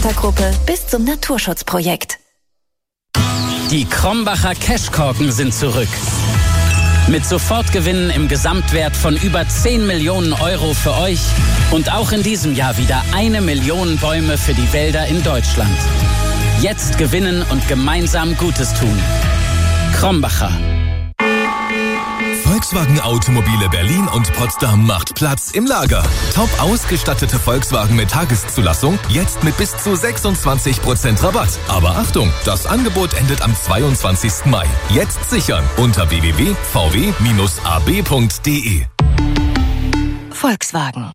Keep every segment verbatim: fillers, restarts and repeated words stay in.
Gruppe bis zum Naturschutzprojekt. Die Krombacher Cashkorken sind zurück. Mit Sofortgewinnen im Gesamtwert von über zehn Millionen Euro für euch und auch in diesem Jahr wieder eine Million Bäume für die Wälder in Deutschland. Jetzt gewinnen und gemeinsam Gutes tun. Krombacher. Volkswagen Automobile Berlin und Potsdam macht Platz im Lager. Top ausgestattete Volkswagen mit Tageszulassung, jetzt mit bis zu sechsundzwanzig Prozent Rabatt. Aber Achtung, das Angebot endet am zweiundzwanzigsten Mai. Jetzt sichern unter w w w punkt v w bindestrich a b punkt d e. Volkswagen.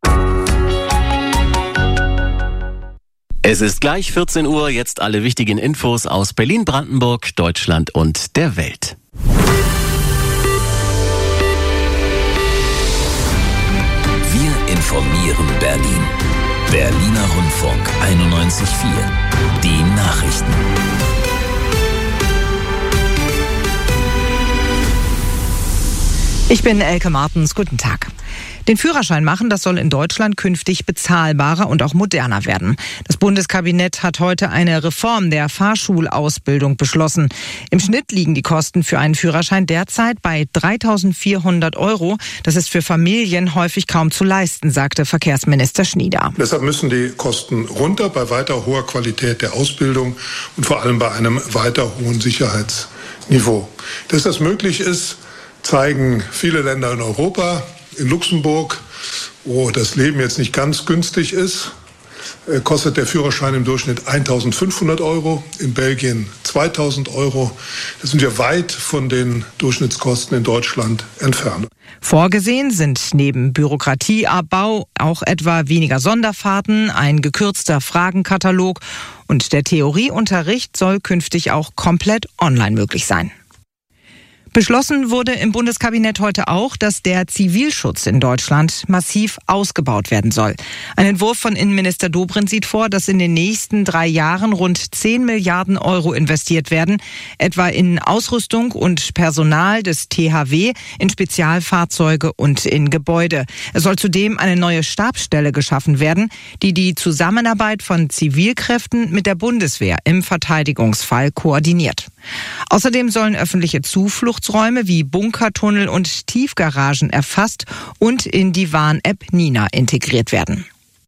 Es ist gleich vierzehn Uhr, jetzt alle wichtigen Infos aus Berlin, Brandenburg, Deutschland und der Welt. Wir informieren Berlin. Berliner Rundfunk einundneunzig Komma vier. Die Nachrichten. Ich bin Elke Martens. Guten Tag. Den Führerschein machen, das soll in Deutschland künftig bezahlbarer und auch moderner werden. Das Bundeskabinett hat heute eine Reform der Fahrschulausbildung beschlossen. Im Schnitt liegen die Kosten für einen Führerschein derzeit bei dreitausendvierhundert Euro. Das ist für Familien häufig kaum zu leisten, sagte Verkehrsminister Schnieder. Deshalb müssen die Kosten runter bei weiter hoher Qualität der Ausbildung und vor allem bei einem weiter hohen Sicherheitsniveau. Dass das möglich ist, zeigen viele Länder in Europa. In Luxemburg, wo das Leben jetzt nicht ganz günstig ist, kostet der Führerschein im Durchschnitt eintausendfünfhundert Euro, in Belgien zweitausend Euro. Da sind wir weit von den Durchschnittskosten in Deutschland entfernt. Vorgesehen sind neben Bürokratieabbau auch etwa weniger Sonderfahrten, ein gekürzter Fragenkatalog und der Theorieunterricht soll künftig auch komplett online möglich sein. Beschlossen wurde im Bundeskabinett heute auch, dass der Zivilschutz in Deutschland massiv ausgebaut werden soll. Ein Entwurf von Innenminister Dobrindt sieht vor, dass in den nächsten drei Jahren rund zehn Milliarden Euro investiert werden, etwa in Ausrüstung und Personal des T H W, in Spezialfahrzeuge und in Gebäude. Es soll zudem eine neue Stabsstelle geschaffen werden, die die Zusammenarbeit von Zivilkräften mit der Bundeswehr im Verteidigungsfall koordiniert. Außerdem sollen öffentliche Zufluchtsräume wie Bunkertunnel und Tiefgaragen erfasst und in die Warn-App Nina integriert werden.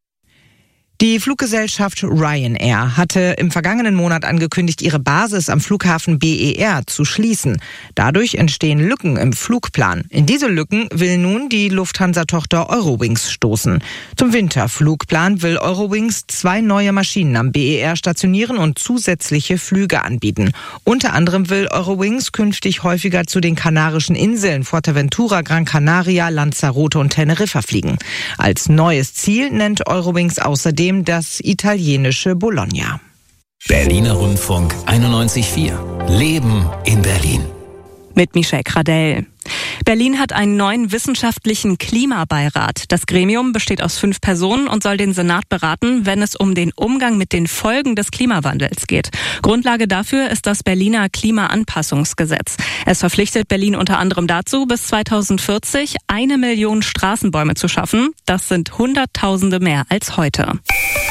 Die Fluggesellschaft Ryanair hatte im vergangenen Monat angekündigt, ihre Basis am Flughafen B E R zu schließen. Dadurch entstehen Lücken im Flugplan. In diese Lücken will nun die Lufthansa-Tochter Eurowings stoßen. Zum Winterflugplan will Eurowings zwei neue Maschinen am B E R stationieren und zusätzliche Flüge anbieten. Unter anderem will Eurowings künftig häufiger zu den Kanarischen Inseln Fuerteventura, Gran Canaria, Lanzarote und Teneriffa fliegen. Als neues Ziel nennt Eurowings außerdem das italienische Bologna. Berliner Rundfunk einundneunzig Komma vier. Leben in Berlin. Mit Michelle Kradell. Berlin hat einen neuen wissenschaftlichen Klimabeirat. Das Gremium besteht aus fünf Personen und soll den Senat beraten, wenn es um den Umgang mit den Folgen des Klimawandels geht. Grundlage dafür ist das Berliner Klimaanpassungsgesetz. Es verpflichtet Berlin unter anderem dazu, bis zweitausendvierzig eine Million Straßenbäume zu schaffen. Das sind Hunderttausende mehr als heute.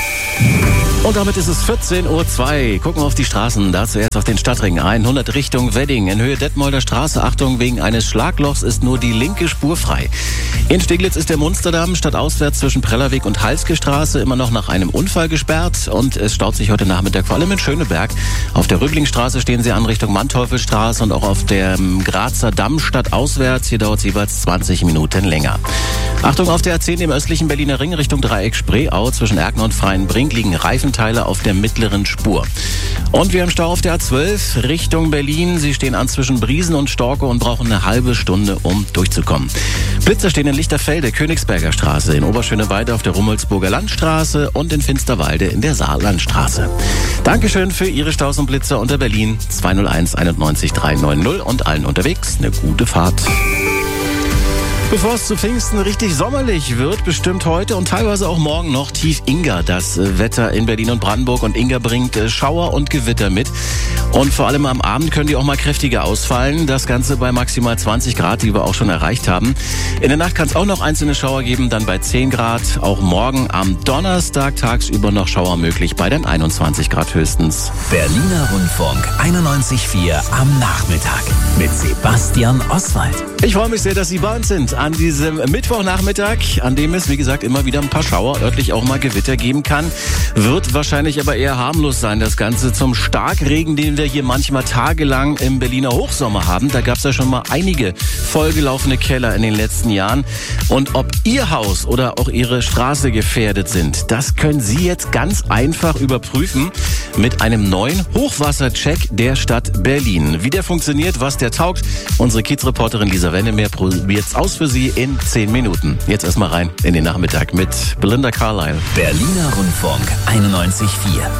Und damit ist es vierzehn Uhr zwei. Gucken wir auf die Straßen. Dazu erst auf den Stadtring hundert Richtung Wedding. In Höhe Detmolder Straße. Achtung, wegen eines Schlaglochs ist nur die linke Spur frei. In Steglitz ist der Munsterdamm stadtauswärts zwischen Prellerweg und Halske Straße immer noch nach einem Unfall gesperrt. Und es staut sich heute Nachmittag vor allem in Schöneberg. Auf der Rüblingstraße stehen sie an Richtung Manteuffelstraße und auch auf der Grazer Damm stadtauswärts. Hier dauert es jeweils zwanzig Minuten länger. Achtung, auf der A zehn im östlichen Berliner Ring Richtung Dreieck Spreeau zwischen Erken und Freienbrink liegen Reifenteile auf der mittleren Spur. Und wir haben Stau auf der A zwölf Richtung Berlin. Sie stehen an zwischen Briesen und Storkow und brauchen eine halbe Stunde, um durchzukommen. Blitzer stehen in Lichterfelde, Königsberger Straße, in Oberschöneweide auf der Rummelsburger Landstraße und in Finsterwalde in der Saarlandstraße. Dankeschön für Ihre Staus und Blitzer unter Berlin zwei null eins einundneunzig dreihundertneunzig und allen unterwegs eine gute Fahrt. Bevor es zu Pfingsten richtig sommerlich wird, bestimmt heute und teilweise auch morgen noch tief Inga das Wetter in Berlin und Brandenburg. Und Inga bringt Schauer und Gewitter mit. Und vor allem am Abend können die auch mal kräftiger ausfallen. Das Ganze bei maximal zwanzig Grad, die wir auch schon erreicht haben. In der Nacht kann es auch noch einzelne Schauer geben, dann bei zehn Grad. Auch morgen am Donnerstag tagsüber noch Schauer möglich bei den einundzwanzig Grad höchstens. Berliner Rundfunk einundneunzig Komma vier am Nachmittag mit Sebastian Oswald. Ich freue mich sehr, dass Sie bei uns sind an diesem Mittwochnachmittag, an dem es, wie gesagt, immer wieder ein paar Schauer, örtlich auch mal Gewitter geben kann. Wird wahrscheinlich aber eher harmlos sein, das Ganze zum Starkregen, den wir hier manchmal tagelang im Berliner Hochsommer haben. Da gab es ja schon mal einige vollgelaufene Keller in den letzten Jahren. Und ob Ihr Haus oder auch Ihre Straße gefährdet sind, das können Sie jetzt ganz einfach überprüfen mit einem neuen Hochwassercheck der Stadt Berlin. Wie der funktioniert, was der taugt, unsere Kiez-Reporterin Lisa Wennemeer probiert's aus für Sie in zehn Minuten. Jetzt erstmal rein in den Nachmittag mit Belinda Carlisle. Berliner Rundfunk einundneunzig Komma vier.